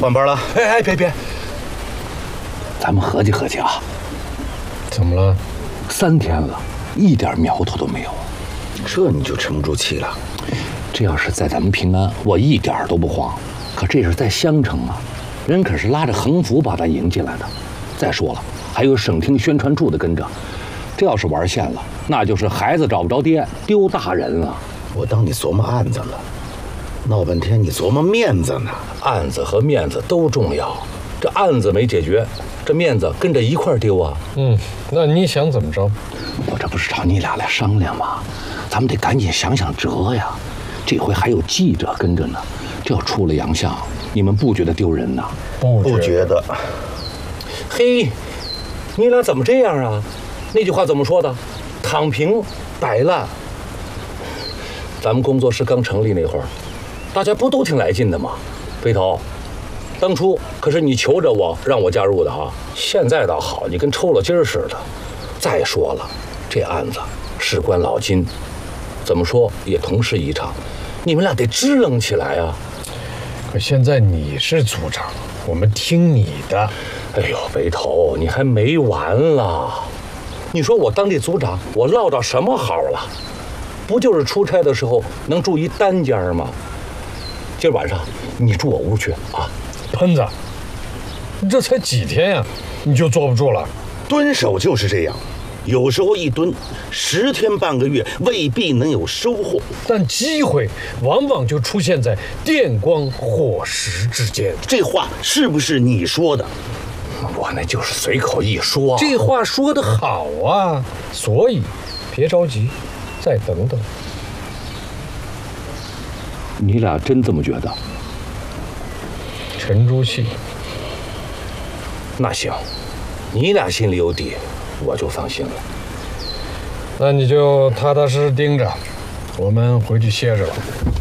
换班了。 哎，别， 咱们合计合计啊。 怎么了 ？3天了，一点苗头都没有。 这你就沉不住气了。 这要是在咱们平安，我一点都不慌。可这是在襄城啊，人可是拉着横幅把咱迎进来的。再说了，还有省厅宣传处的跟着。这要是玩线了，那就是孩子找不着爹，丢大人了。 我当你琢磨案子了，闹半天你琢磨面子呢。 案子和面子都重要，这案子没解决，这面子跟着一块丢啊。 那你想怎么着？ 我这不是找你俩来商量吗？咱们得赶紧想想辙呀。这回还有记者跟着呢，这要出了洋相，你们不觉得丢人呐？ 不觉得。 嘿，你俩怎么这样啊？那句话怎么说的？躺平摆烂。咱们工作室刚成立那会儿，大家不都挺来劲的吗？飞头，当初可是你求着我让我加入的哈。现在倒好，你跟抽了筋儿似的。再说了，这案子事关老金，怎么说也同事一场，你们俩得支棱起来啊。 可现在你是组长，我们听你的。 哎呦，飞头，你还没完了。你说我当这组长，我落着什么好了？不就是出差的时候能住一单间吗？今儿晚上你住我屋去啊。 喷子，你这才几天呀，你就坐不住了？ 蹲守就是这样，有时候一蹲10天半个月未必能有收获， 但机会往往就出现在电光火石之间。 这话是不是你说的？ 我那就是随口一说。 这话说得好啊，所以别着急，再等等。 你俩真这么觉得？ 沉住气。 那行，你俩心里有底，我就放心了。 那你就踏踏实实盯着，我们回去歇着了。